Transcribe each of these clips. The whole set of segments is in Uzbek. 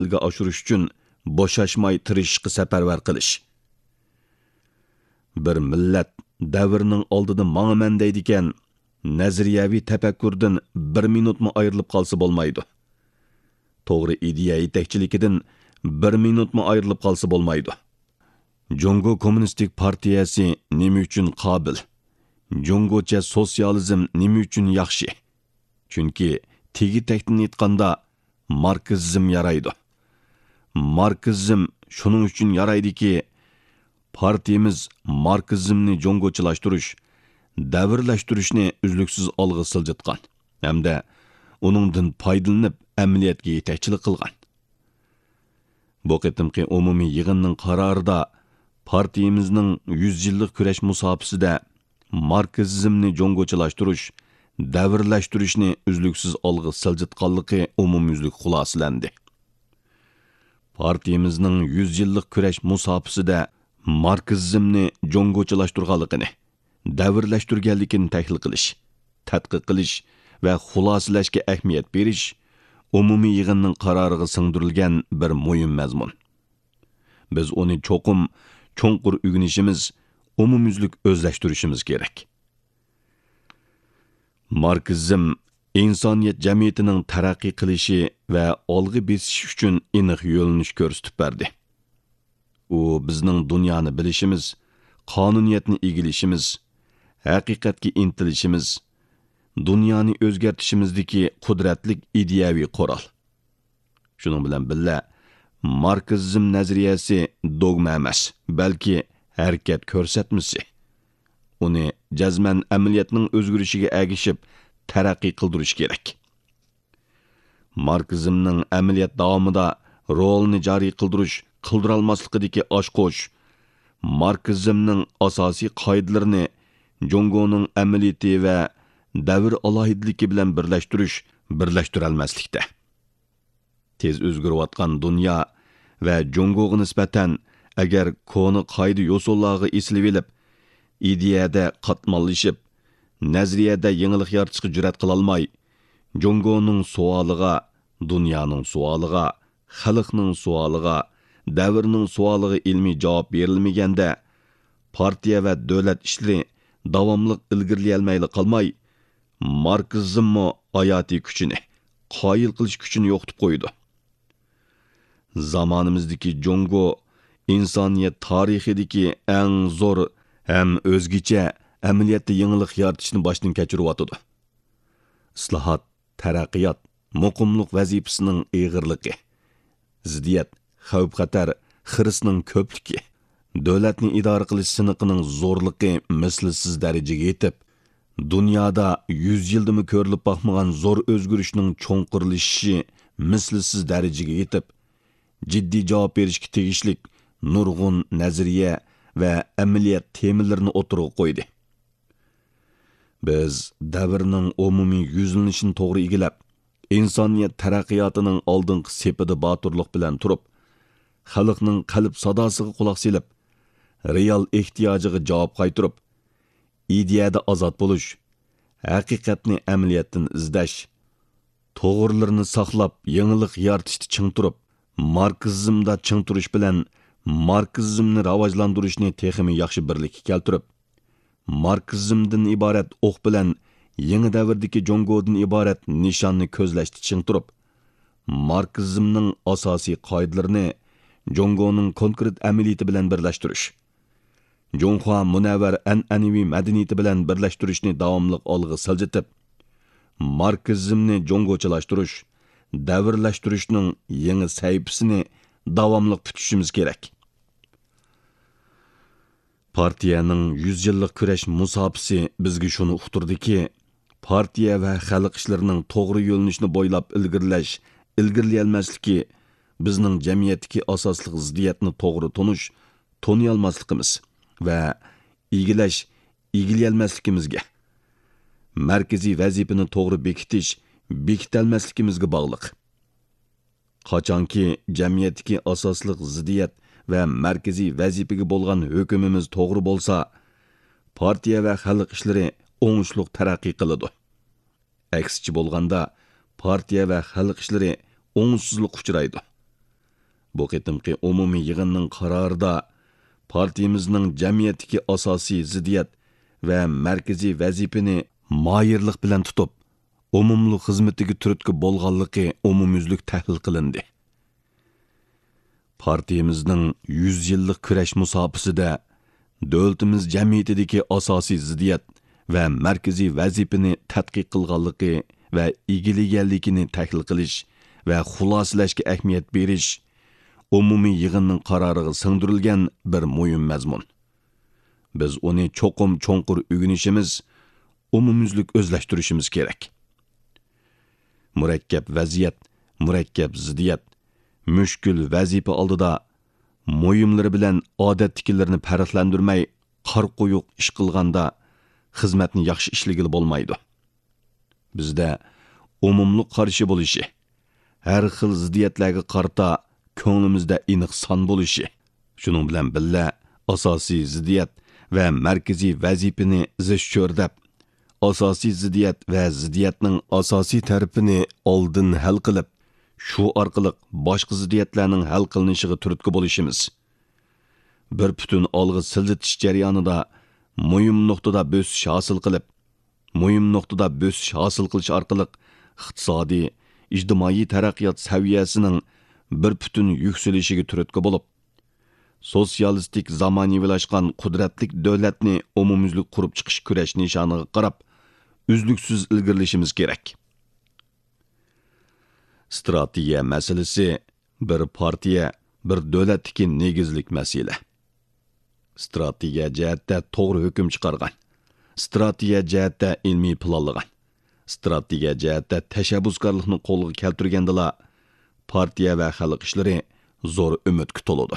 amalga oshirish uchun bo'shashmay tirishishga safarbar qilish. Bir millat davrning oldida ma'man deydigan nazariyaviy tafakkurdan bir minutmi ayrilib qolsa bo'lmaydi. To'g'ri ideya yetakchiligidan bir minutmi ayrilib qolsa bo'lmaydi. Jungo Kommunistik partiyasi nima uchun qobil? Jungocha sotsializm nima uchun yaxshi? Chunki tegi takdan aytganda marksizm yaraydi. Marksizm shuning uchun yaraydiki, partiyamiz marksizmni jungochilashtirish, davrlashtirishni uzluksiz olg'a siljitgan hamda uningdan foydalanib amaliyotga yetakchilik qilgan. Bu qitimqi umumiy yig'inning qarorida partiyamizning 100 yillik kurash musofasida marksizmni jungochilashtirish, davrlashtirishni uzluksiz olg'a siljitganligi umumyuzlik xulosalandi. Partiyamizning 100 yillik kurash musofasida marksizmni jungochilashtirganligini, davrlashtirganligini tahlil qilish, tadqiq qilish va xulosalashga ahamiyat berish umumiy yig'inning qaroriga singdirilgan bir muhim mazmun. Biz uni cho'nqur o'rganishimiz, umumyuzlik o'zlashtirishimiz kerak. Marksizm insoniyat jamiyatining taraqqiy qilishi va olg'a besishi uchun aniq yo'linish ko'rsatib berdi. U bizning dunyoni bilishimiz, qonuniyatni egilishimiz, haqiqatga intilishimiz, dunyoni o'zgartishimizdagi qudratli ideyaviy qoral. Shuning bilan birga marksizm nazariyasi dogma emas, balki harakat ko'rsatmasi. Uni jazman amaliyotning o'zgarishiga agishib taraqqiy qildirish kerak. Marksizmning amaliyot davomida rolni joriy qildirish, qildirolmasligidagi oshqo'sh, marksizmning asosiy qoidalarini Jungoning amaliyoti va davr alohidligi bilan birlashtirolmaslikda. Tez o'zgarayotgan dunyo va Jungoga nisbatan agar koni qoida yo'sollarga esilib olib, ideyada qatmollashib, nazariyada yangilik yaratishga jur'at qila olmay, Jungoning savoliga, dunyoning savoliga, xalqning savoliga, davrning savoliga ilmiy javob berilmaganda, partiya va davlat ishlari davomli ilgirleyolmayli qolmay, marksizmmi hayotiy kuchini, qoyil qilish kuchini yo'qotib qo'ydi. Zamonimizdagi Jungo insoniyat tarixidagi eng zo'r ham o'zgacha amaliyotda yangilik yaratishni boshdan kechiryotdi. Islohot, taraqqiyot, muqimlik vazifasining ig'irligi, ziddiyat, xavf-xatar, xirisning ko'pligi, davlatni idora qilish siniqining zo'rligi mislsiz darajaga yetib, dunyoda 100 yildimi ko'rilib boqmagan zo'r o'zgarishning cho'nqirlashishi mislsiz darajaga yetib, jiddiy javob berishga tegishli nurg'un nazariya va amaliyot temalarini o'tirg'a qo'ydi. Biz davrning umumiy yuzlanishini to'g'ri egilab, insoniyat taraqqiyotining oldingi sepida boturlik bilan turib, xalqning qalb sadosiga quloq selib, real ehtiyojiga javob qaytirib, ideyada ozod bo'lish, haqiqatni amaliyotdan izlash, to'g'rilarni saqlab, yangilik yaratishda ching turib, marksizmda ching turish bilan marksizmni rivojlantirishni texmi yaxshi birlikka keltirib, marksizmdan iborat o'q bilan yangi davrdagi Jungodan iborat nishonni ko'zlashda ching turib, marksizmning asosiy qoidalarini Jungoning konkret amaliyoti bilan birlashtirish, Junxo munavvar an'anaviy madaniyati bilan birlashtirishni davomli olg'a siljitib, marksizmni jungochilashtirish, davrlashtirishning yangi sayfisini davomli tutishimiz kerak. Partiyaning 100 yillik kurash musofasi bizga shuni uqtirdiki, partiya va xalq ishlarining to'g'ri yo'linishni bo'ylab ilgirlayolmasligi bizning jamiyatdagi asosli ziddiyatni to'g'ri taniyolmasligimiz va egilayolmasligimizga, markaziy vazifani to'g'ri bekitalmasligimizga bog'liq. Qachonki jamiyatdagi asosli ziddiyat va markaziy vazifaga bo'lgan hukmimiz to'g'ri bo'lsa, partiya va xalq ishlari o'ngishli taraqqiy qiladi. Aksicha bo'lganda, partiya va xalq ishlari o'ngsizlik uchraydi. Bu qitimqi umumiy yig'inning qarorida partiyamizning jamiyatdagi asosiy ziddiyat va markaziy vazifani moyirlik bilan tutib, umumli xizmatiga turtki bo'lganligi umumyuzlik tahlil qilindi. Partiyamizning 100 yillik kurash musofasida davlatimiz jamiyatidagi asosiy ziddiyat va markaziy vazifani tadqiq qilganligi va egillaganligini tahlil qilish va xulosalashga ahamiyat berish umumiy yig'inning qaroriga singdirilgan bir muhim mazmun. Biz uni cho'qim cho'nqur o'rganishimiz, umumyuzlik o'zlashtirishimiz kerak. Murakkab vaziyat, murakkab ziddiyat, mushkul vazifa oldida muhimlari bilan odatdagilarni farqlantirmay qor qo'yuq ish qilganda xizmatni yaxshi ishlagili bo'lmaydi. Bizda umumli qarshi bo'lishi, har xil ziddiyatlarga qarta ko'nglimizda aniq son bo'lishi, shuning bilan birga asosiy ziddiyat va markaziy vazifani zish cho'rdab, asosiy ziddiyat va ziddiyatning asosiy tarafini oldin hal qilib, shu orqali boshqa ziddiyatlarning hal qilinishiga turtki bo'lishimiz. Bir butun olg'a siljitish jarayonida muhim nuqtada bo'sish hosil qilib, muhim nuqtada bo'sish hosil qilish orqali iqtisodiy, ijtimoiy taraqqiyot saviyasining bir butun yukselishiga turtki bo'lib, sotsialistik zamonaviylashgan qudratlik davlatni umumyuzlik qurib chiqish kurash nishoniga qarab, uzluksiz ilgirlashimiz kerak. Strategiya masalasi bir partiya, bir davlatdagi negizlik masala. Strategiya jihatda to'g'ri hukm chiqargan, strategiya jihatda ilmiy planlagan, strategiya jihatda tashabbuskorlikni qo'lga keltirgandala partiya va xalq ishlari zo'r umidga to'ladi.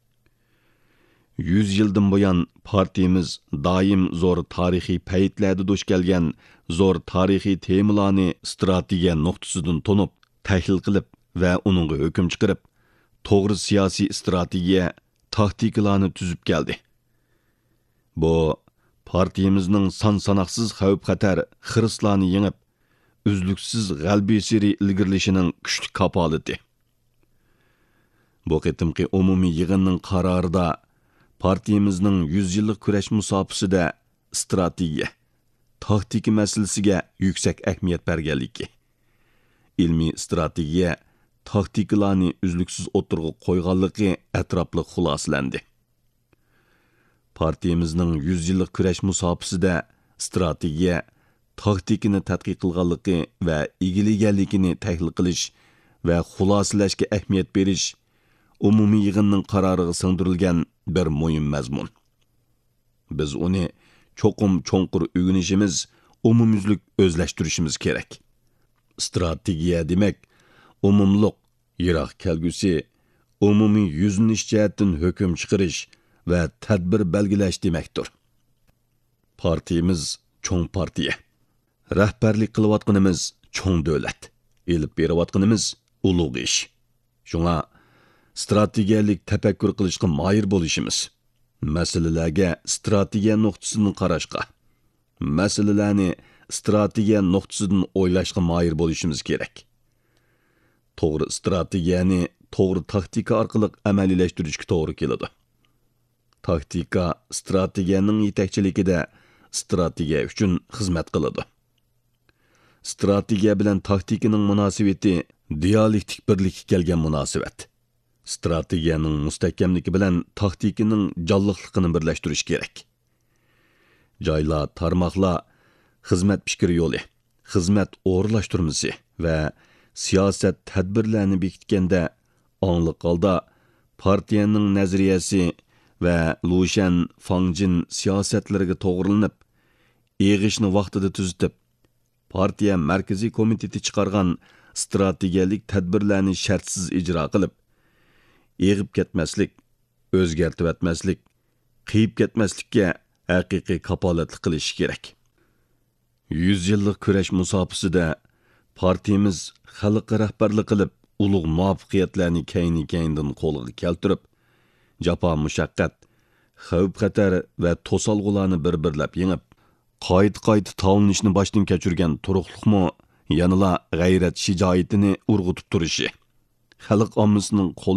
100 yildan buyon partiyamiz doim zo'r tarixiy paytlarda duch kelgan zo'r tarixiy temalarni strategiya nuqtasidan tonib, tahlil qilib va uningga hukm chiqarib, to'g'ri siyosiy strategiya, taktikalarni tuzib keldi. Bu partiyamizning son-sanoqsiz xavf-xatar, xirislarni yengib, uzluksiz g'albiy siri ilgirlishining kuchli kapolati. Bu qitimqi umumiy yig'inning qarorida partiyamizning 100 yillik kurash musofasida strategiya, taktika masalasiga yuksak ahamiyat berganligi, ilmiy strategiya, taktikalarni uzluksiz o'tirg'a qo'yganligi atrofli xulosalandi. Partiyamizning 100 yillik kurash musofasida strategiya, taktikani tadqiq qilganligi va egillaganligini tahlil qilish va xulosalashga ahamiyat berish umumiy yig'inning qaroriga singdirilgan bir muhim mazmun. Biz uni cho'qim cho'nqur o'rganishimiz, umumyuzlik o'zlashtirishimiz kerak. Strategiya demak, umumliq, yiroq kelgusi, umumiy yuzlanish jihatdan hukm chiqarish va tadbir belgilash demakdir. Partiyamiz cho'ng partiya. Rahbarlik qilayotganimiz cho'ng davlat. Elib berayotganimiz ulug' ish. Shunga strategiyalik tafakkur qilishga moyir bo'lishimiz, masalalarga strategiya nuqtasidan qarashga, masalalarni strategiya nuqtasidan o'ylashga moyir bo'lishimiz kerak. To'g'ri strategiyani to'g'ri taktika orqali amaliyalashtirishga to'g'ri keladi. Taktika strategiyaning yetakchiligida strategiya uchun xizmat qiladi. Strategiya bilan taktikaning munosabati dialektik birlikka kelgan munosabat. Strategiyaning mustahkamligi bilan taktikaning jonliqligini birlashtirish kerak. Joylar, tarmoqlar, xizmat fikr yo'li, xizmat o'g'irlashtirmasi va siyosat tadbirlarini bekitganda ongli holda partiyaning nazariyasi va Lushan Fangjin siyosatlariga to'g'rilanib, eg'ishni vaqtida tuzitib, partiya markaziy komiteti chiqargan strategiyalik tadbirlarni shartsiz ijro qilib, eg'ib ketmaslik, o'zgartib etmaslik, qiyib ketmaslikka haqiqiy kapolatlik qilish kerak. 100 yillik kurash musofasida partiyamiz xalqqa rahbarlik qilib, ulug' muvaffaqiyatlarni kayni-kayindan qo'lga keltirib, jafo mushaqqat, xavf-xatar va to'solg'ularni bir-birlab yengib, qayta tavlanishni boshdan kechirgan turuqliqmi yanala g'ayrat shijoatini urg'utib turishi, xalq ommasining qo'l